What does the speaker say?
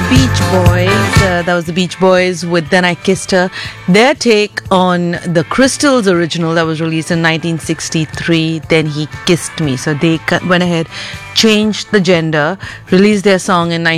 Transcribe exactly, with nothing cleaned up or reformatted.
Beach Boys. Uh, that was the Beach Boys with Then I Kissed Her. Their take on the Crystals original that was released in nineteen sixty-three, Then He Kissed Me. So they went ahead, changed the gender, released their song in